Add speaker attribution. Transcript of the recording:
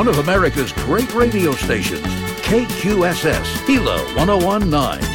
Speaker 1: one of America's great radio stations, KQSS, Hilo 1019.